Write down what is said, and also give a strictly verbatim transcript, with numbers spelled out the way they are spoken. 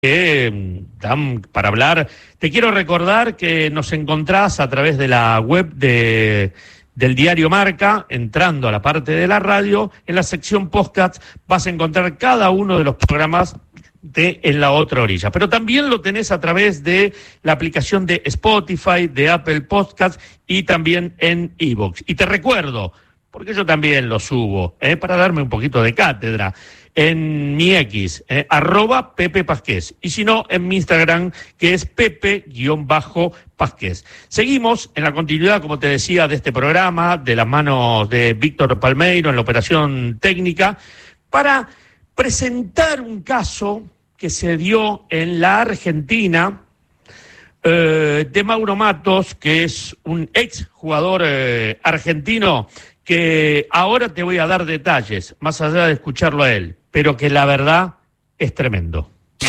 que dan para hablar. Te quiero recordar que nos encontrás a través de la web de, del diario Marca, entrando a la parte de la radio, en la sección podcast vas a encontrar cada uno de los programas de En la Otra Orilla. Pero también lo tenés a través de la aplicación de Spotify, de Apple Podcast y también en iVoox. Y te recuerdo, porque yo también lo subo, ¿eh? para darme un poquito de cátedra, en mi X, eh, arroba Pepe Pasqués, y si no, en mi Instagram, que es Pepe-Pasqués. Seguimos en la continuidad, como te decía, de este programa, de las manos de Víctor Palmeiro en la operación técnica, para presentar un caso que se dio en la Argentina, eh, de Mauro Matos, que es un ex jugador eh, argentino, que ahora te voy a dar detalles, más allá de escucharlo a él, pero que la verdad es tremendo.